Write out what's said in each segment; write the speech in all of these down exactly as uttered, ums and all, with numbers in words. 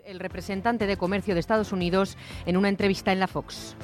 El representante de Comercio de Estados Unidos en una entrevista en la Fox.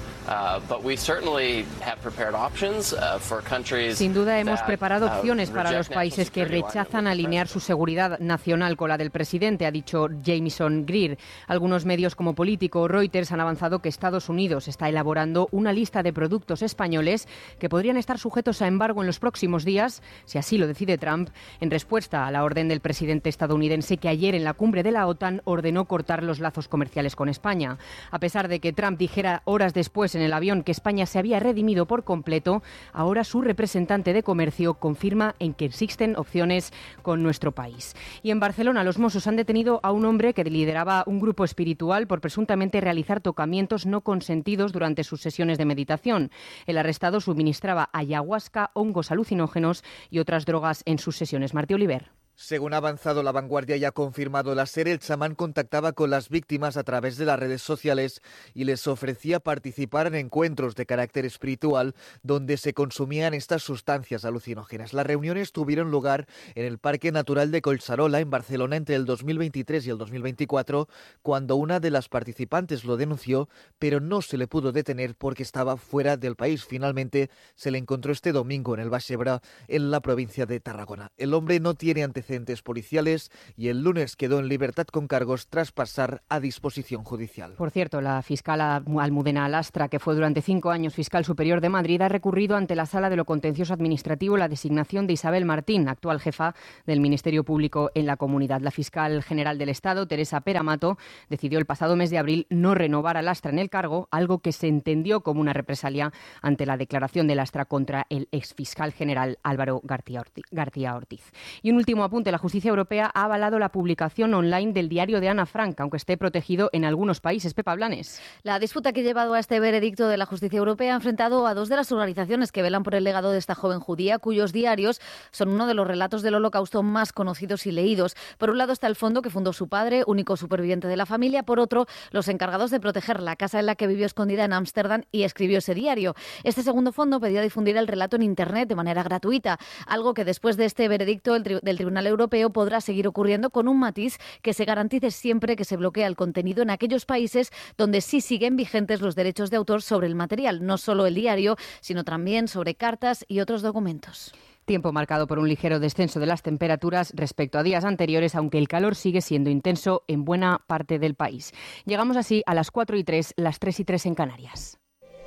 Sin duda hemos preparado opciones para los países que rechazan alinear su seguridad nacional con la del presidente, ha dicho Jamieson Greer. Algunos medios como Político o Reuters han avanzado que Estados Unidos está elaborando una lista de productos españoles que podrían estar sujetos a embargo en los próximos días, si así lo decide Trump, en respuesta a la orden del presidente estadounidense que ayer en la cumbre de la OTAN ordenó cortar los lazos comerciales con España. A pesar de que Trump dijera horas después en el avión que España se había redimido por completo, ahora su representante de Comercio confirma en que existen opciones con nuestro país. Y en Barcelona los Mossos han detenido a un hombre que lideraba un grupo espiritual por presuntamente realizar tocamientos no consentidos durante sus sesiones de meditación. El arrestado suministraba ayahuasca, hongos alucinógenos y otras drogas en sus sesiones. Martí Oliver. Según ha avanzado La Vanguardia y ha confirmado la SER, el chamán contactaba con las víctimas a través de las redes sociales y les ofrecía participar en encuentros de carácter espiritual donde se consumían estas sustancias alucinógenas. Las reuniones tuvieron lugar en el Parque Natural de Collserola, en Barcelona, entre el dos mil veintitrés y el dos mil veinticuatro, cuando una de las participantes lo denunció, pero no se le pudo detener porque estaba fuera del país. Finalmente se le encontró este domingo en el Baix Ebre, en la provincia de Tarragona. El hombre no tiene antecedentes policiales y el lunes quedó en libertad con cargos tras pasar a disposición judicial. Por cierto, la fiscal Almudena Lastra, que fue durante cinco años fiscal superior de Madrid, ha recurrido ante la Sala de lo Contencioso Administrativo la designación de Isabel Martín, actual jefa del Ministerio Público en la Comunidad. La fiscal general del Estado, Teresa Peramato, decidió el pasado mes de abril no renovar a Lastra en el cargo, algo que se entendió como una represalia ante la declaración de Lastra contra el exfiscal general Álvaro García Ortiz. Y un último apunte. La justicia europea ha avalado la publicación online del diario de Ana Frank, aunque esté protegido en algunos países. Pepa Blanes. La disputa que ha llevado a este veredicto de la justicia europea ha enfrentado a dos de las organizaciones que velan por el legado de esta joven judía, cuyos diarios son uno de los relatos del Holocausto más conocidos y leídos. Por un lado está el fondo que fundó su padre, único superviviente de la familia. Por otro, los encargados de proteger la casa en la que vivió escondida en Ámsterdam y escribió ese diario. Este segundo fondo pedía difundir el relato en Internet de manera gratuita, algo que después de este veredicto del, tri- del Tribunal Europeo podrá seguir ocurriendo, con un matiz: que se garantice siempre que se bloquea el contenido en aquellos países donde sí siguen vigentes los derechos de autor sobre el material, no solo el diario, sino también sobre cartas y otros documentos. Tiempo marcado por un ligero descenso de las temperaturas respecto a días anteriores, aunque el calor sigue siendo intenso en buena parte del país. Llegamos así a las cuatro y tres, las tres y tres en Canàries.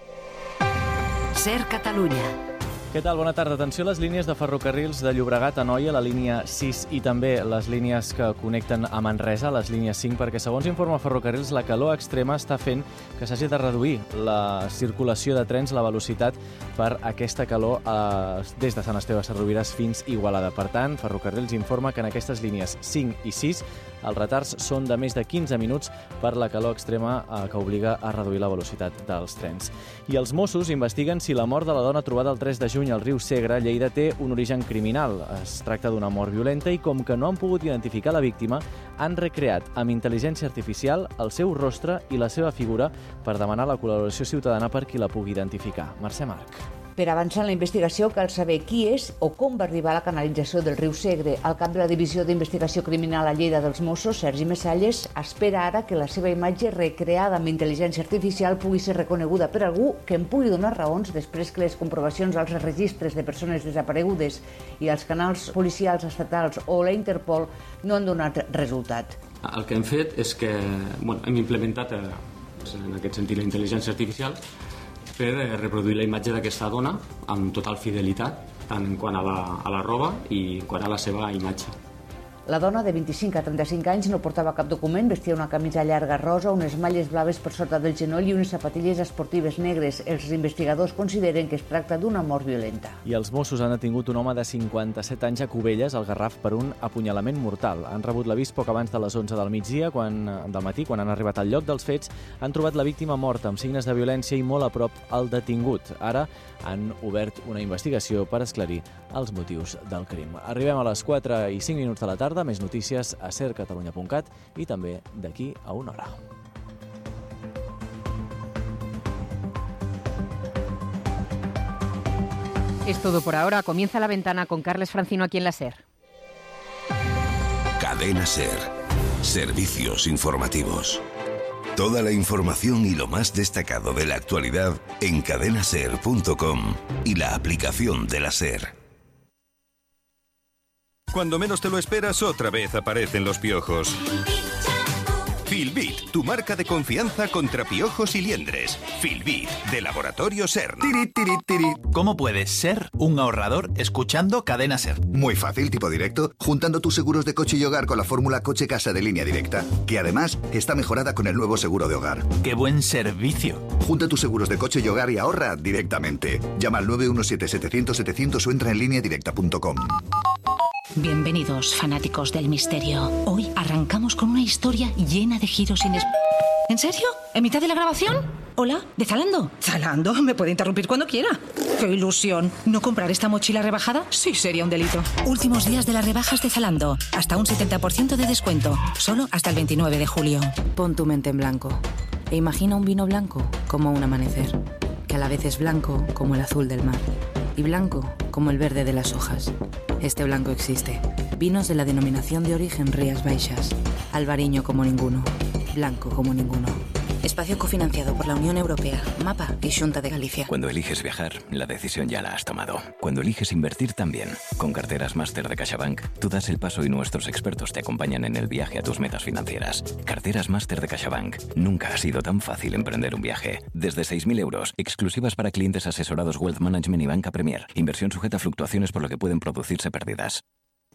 SER Catalunya. Què tal? Bona tarda. Atenció a les línies de ferrocarrils de Llobregat a Anoia, la línia sis, i també les línies que connecten a Manresa, les línies cinc, perquè segons informa Ferrocarrils, la calor extrema està fent que s'hagi de reduir la circulació de trens, la velocitat per aquesta calor eh, des de Sant Esteve Sesrovires fins Igualada. Per tant, Ferrocarrils informa que en aquestes línies cinc i sis els retards són de més de quinze minuts per la calor extrema eh, que obliga a reduir la velocitat dels trens. I els Mossos investiguen si la mort de la dona trobada el tres de juny al riu Segre, Lleida, té un origen criminal. Es tracta d'una mort violenta i, com que no han pogut identificar la víctima, han recreat amb intel·ligència artificial el seu rostre i la seva figura per demanar la col·laboració ciutadana per qui la pugui identificar. Mercè Marc. Per avançar en la investigació cal saber qui és o com va arribar a la canalització del riu Segre. El cap de la Divisió d'Investigació Criminal a Lleida dels Mossos, Sergi Messalles, espera ara que la seva imatge recreada amb intel·ligència artificial pugui ser reconeguda per algú que en pugui donar raons després que les comprovacions als registres de persones desaparegudes i als canals policials estatals o la Interpol no han donat resultat. El que hem fet és que bueno, hem implementat en aquest sentit la intel·ligència artificial per reproduir la imatge d'aquesta dona amb total fidelitat, tant en quant a la, a la roba i en quant a la seva imatge. La dona, de vint-i-cinc a trenta-cinc anys, no portava cap document, vestia una camisa llarga rosa, unes malles blaves per sota del genoll i unes sapatilles esportives negres. Els investigadors consideren que es tracta d'una mort violenta. I els Mossos han detingut un home de cinquanta-set anys a Cubelles, al Garraf, per un apunyalament mortal. Han rebut l'avís poc abans de les onze del migdia, quan, del matí, quan han arribat al lloc dels fets, han trobat la víctima morta amb signes de violència i molt a prop al detingut. Ara han obert una investigació per esclarir els motius del crim. Arribem a les quatre i cinc minuts de la tarda. Més notícies a ser catalunya punt cat i també d'aquí a una hora. Es todo por ahora. Comienza La Ventana con Carles Francino aquí en la SER. Cadena SER. Servicios informativos. Toda la información y lo más destacado de la actualidad en cadena ser punto com y la aplicación de la SER. Cuando menos te lo esperas, otra vez aparecen los piojos. Filbit, tu marca de confianza contra piojos y liendres. Filbit, de Laboratorio SER. Tiri, tiri, tiri. ¿Cómo puedes ser un ahorrador escuchando Cadena SER? Muy fácil, tipo directo, juntando tus seguros de coche y hogar con la fórmula coche-casa de Línea Directa, que además está mejorada con el nuevo seguro de hogar. ¡Qué buen servicio! Junta tus seguros de coche y hogar y ahorra directamente. Llama al nueve uno siete setecientos setecientos o entra en línea directa punto com. Bienvenidos, fanáticos del misterio. Hoy arrancamos con una historia llena de giros inesperados. ¿En serio? ¿En mitad de la grabación? Hola, ¿de Zalando? ¿Zalando? Me puede interrumpir cuando quiera. ¡Qué ilusión! ¿No comprar esta mochila rebajada? Sí, sería un delito. Últimos días de las rebajas de Zalando. Hasta un setenta por ciento de descuento. Solo hasta el veintinueve de julio. Pon tu mente en blanco. E imagina un vino blanco como un amanecer. Que a la vez es blanco como el azul del mar. Y blanco como el verde de las hojas. Este blanco existe. Vinos de la denominación de origen Rías Baixas. Albariño como ninguno. Blanco como ninguno. Espacio cofinanciado por la Unión Europea, MAPA y Xunta de Galicia. Cuando eliges viajar, la decisión ya la has tomado. Cuando eliges invertir también. Con carteras máster de CaixaBank, tú das el paso y nuestros expertos te acompañan en el viaje a tus metas financieras. Carteras máster de CaixaBank. Nunca ha sido tan fácil emprender un viaje. Desde seis mil euros, exclusivas para clientes asesorados Wealth Management y Banca Premier. Inversión sujeta a fluctuaciones por lo que pueden producirse pérdidas.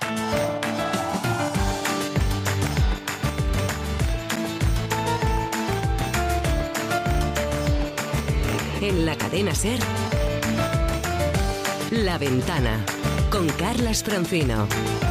En la cadena SER, La Ventana, con Carlas Francino.